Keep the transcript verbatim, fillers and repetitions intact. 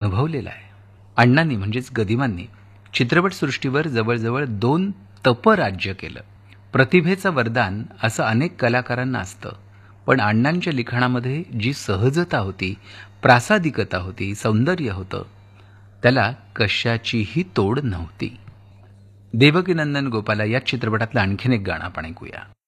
अनुभवलेला आहे. अण्णांनी म्हणजेच गदिमांनी चित्रपटसृष्टीवर जवळजवळ दोन तपराज्य केलं. प्रतिभेचं वरदान असं अनेक कलाकारांना असतं, पण अण्णांच्या लिखाणामध्ये जी सहजता होती, प्रासादिकता होती, सौंदर्य होतं, त्याला कशाचीही तोड नव्हती. देवकीनंदन गोपाला या चित्रपटातलं आणखीन एक गाणं आपण ऐकूया.